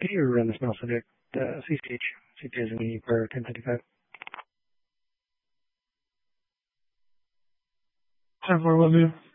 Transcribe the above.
Can you run the small subject, CCH, CPS for 1035? 10-4 will do.